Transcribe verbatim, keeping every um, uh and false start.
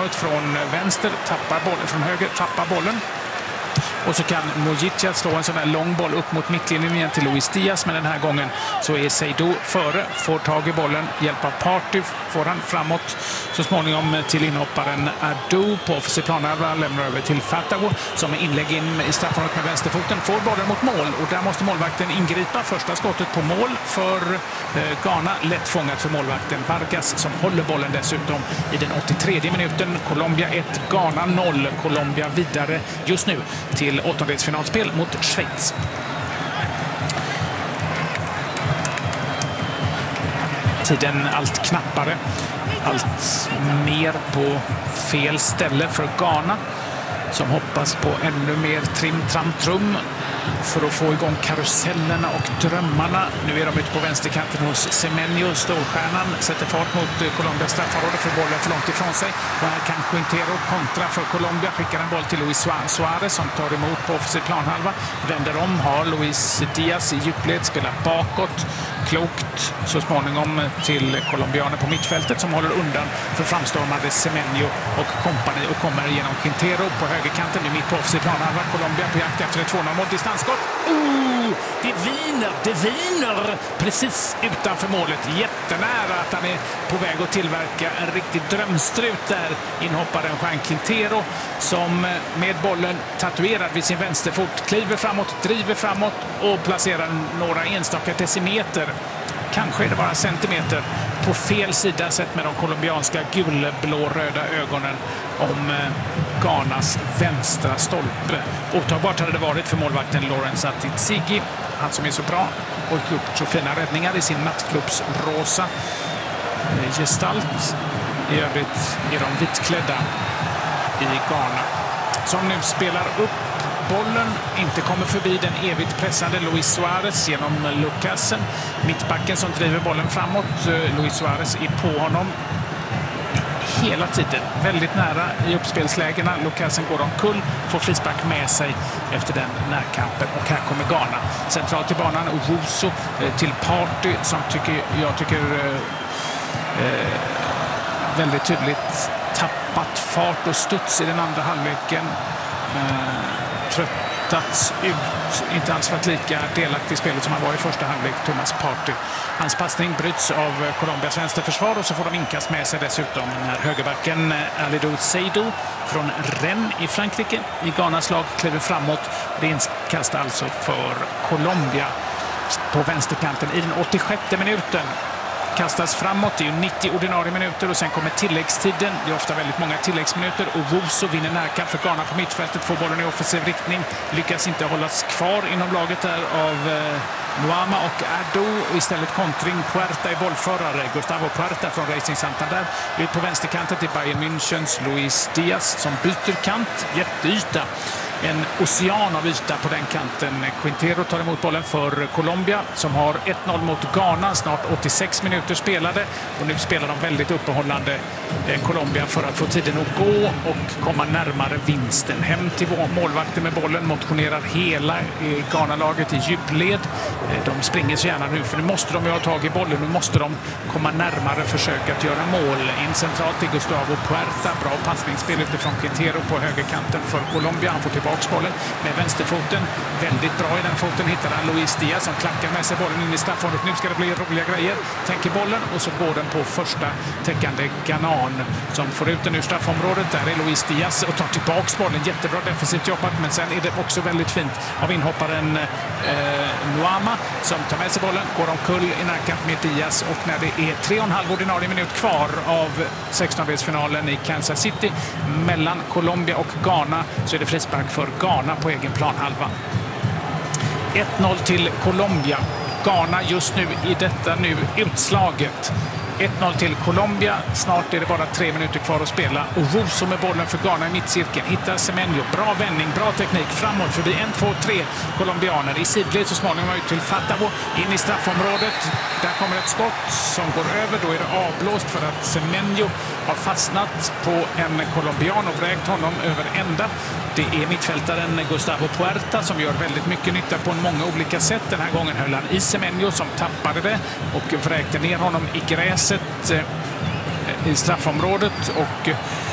framåt från vänster, tappar bollen från höger, tappar bollen. Och så kan Mojica slå en sån där lång boll upp mot mittlinjen igen till Luis Diaz. Men den här gången så är Seydou före, får tag i bollen, hjälp av Partey, får han framåt så småningom till inhopparen Adu på offensiv planhalva, lämnar över till Fatawo som är inlägg in i straffområdet med vänsterfoten, får bollen mot mål och där måste målvakten ingripa. Första skottet på mål för eh, Ghana, lätt fångat för målvakten Vargas som håller bollen dessutom i den åttiotredje minuten. Colombia ett, Ghana noll. Colombia vidare just nu till åttondelsfinalspel mot Schweiz. Tiden allt knappare, allt mer på fel ställe för Ghana som hoppas på ännu mer trim, tram, trum för att få igång karusellerna och drömmarna. Nu är de ute på vänsterkanten hos Semenyo. Storstjärnan sätter fart mot Colombias straffområde för bollen för långt ifrån sig. Och här kan Quintero kontra för Colombia. Skickar en boll till Luis Suarez som tar emot på offensiv planhalva. Vänder om, har Luis Diaz i djupled, spelar bakåt. Klokt så småningom till colombianer på mittfältet som håller undan för framstormade Semenyo och kompani och kommer genom Quintero på högerkanten. Nu mitt på offensiv planhalva. Colombia på jakt efter ett två noll mål. Distansskott. Oh, det viner, det viner precis utanför målet. Jättenära att han är på väg att tillverka en riktig drömstrut där. Inhopparen Juan Quintero som med bollen tatuerad vid sin vänsterfot kliver framåt, driver framåt och placerar några enstaka decimeter. Kanske är det bara centimeter på fel sida sett med de colombianska gulblå-röda ögonen om Ghanas vänstra stolpe. Otagbart hade det varit för målvakten Lawrence Atizigi, han som är så bra och gjort så fina räddningar i sin nattklubbsrosa gestalt. I övrigt är de vitklädda i Ghana som nu spelar upp bollen, inte kommer förbi den evigt pressande Luis Suarez genom Lucasen. Mittbacken som driver bollen framåt. Luis Suarez är på honom hela tiden. Väldigt nära i uppspelslägena. Lucasen går omkull, får frispark med sig efter den närkampen. Och här kommer Ghana. Centralt till banan Owusu till Partey som tycker, jag tycker eh, väldigt tydligt tappat fart och studs i den andra halvleken. Eh, tröttats ut, inte alls varit lika delaktig i spelet som han var i första halvlek, Thomas Partey. Hans passning bryts av Colombias vänsterförsvar och så får de inkast med sig dessutom när högerbacken Alidou Seydou från Rennes i Frankrike i Ghanas lag kliver framåt. Det är inkast alltså för Colombia på vänsterkanten i den åttiosjätte minuten. Kastas framåt, det är ju nittio ordinarie minuter och sen kommer tilläggstiden. Det är ofta väldigt många tilläggsminuter och Owusu vinner närkamp för Ghana på mittfältet, får bollen i offensiv riktning, lyckas inte hållas kvar inom laget där av eh, Nuama och Adu och istället kontring Puerta i bollförare. Gustavo Puerta från Racing Santander ut på vänsterkanten till Bayern Münchens Luis Diaz som byter kant, jätteyta. En ocean av yta på den kanten. Quintero tar emot bollen för Colombia som har ett noll mot Ghana. Snart åttiosex minuter spelade och nu spelar de väldigt uppehållande eh, Colombia för att få tiden att gå och komma närmare vinsten. Hem till målvakten med bollen, motionerar hela eh, Ghana-laget i djupled. Eh, de springer så gärna nu för nu måste de ju ha tag i bollen. Nu måste de komma närmare försöka att göra mål. In centralt till Gustavo Puerta. Bra passningsspel utifrån Quintero på högerkanten för Colombia. Han får tillbaka bollen med vänsterfoten. Väldigt bra i den foten hittar han Luis Diaz som klackar med sig bollen in i straffområdet. Nu ska det bli roliga grejer. Tänker bollen och så går den på första täckande Ghanan som får ut den ur straffområdet. Där är Luis Diaz och tar tillbaka bollen. Jättebra defensivt jobbat men sen är det också väldigt fint av inhopparen eh, Nuama som tar med sig bollen, går omkull i närkamp med Diaz och när det är tre och en halv ordinarie minut kvar av sextondelsfinalen i Kansas City mellan Colombia och Ghana så är det frispark för Ghana på egen planhalva. ett noll till Colombia. Ghana just nu i detta nu utslaget. ett noll till Colombia. Snart är det bara tre minuter kvar att spela. Och Owusu med bollen för Ghana i mittcirkeln. Hittar Semenyo. Bra vändning, bra teknik. Framåt förbi en, två, tre colombianer. I sidled så småningom ut till Fatawo. In i straffområdet. Där kommer ett skott som går över. Då är det avblåst för att Semenyo har fastnat på en colombian och vräkt honom över ända. Det är mittfältaren Gustavo Puerta som gör väldigt mycket nytta på många olika sätt. Den här gången höll han i Semenyo som tappade det och vräkte ner honom i gräset i straffområdet och